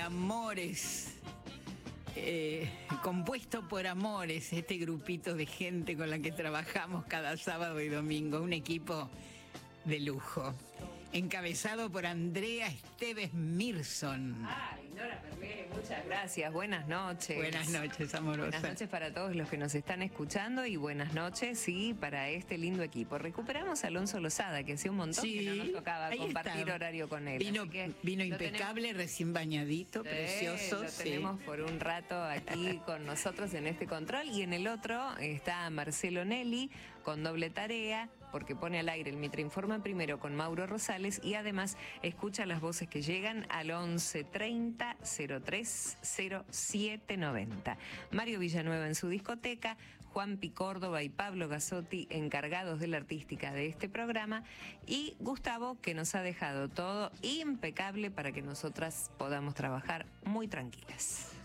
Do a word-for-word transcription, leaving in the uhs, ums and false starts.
amores, eh, compuesto por amores, este grupito de gente con la que trabajamos cada sábado y domingo, un equipo de lujo, encabezado por Andrea Esteves Mirson. Ay, Nora Perlé, muchas gracias. Buenas noches. Buenas noches, amorosa. Buenas noches para todos los que nos están escuchando y buenas noches, sí, para este lindo equipo. Recuperamos a Alonso Lozada, que hacía un montón Sí, que no nos tocaba ahí compartir está. horario con él. Vino, así que vino lo impecable, tenemos- recién bañadito, Sí, precioso. lo sí. tenemos por un rato aquí con nosotros en este control. Y en el otro está Marcelo Nelly con doble tarea, porque pone al aire el Mitre Informa primero con Mauro Rosales y además escucha las voces que llegan al once treinta cero tres cero siete noventa. Mario Villanueva en su discoteca, Juan Pi Córdoba y Pablo Gazzotti encargados de la artística de este programa y Gustavo, que nos ha dejado todo impecable para que nosotras podamos trabajar muy tranquilas.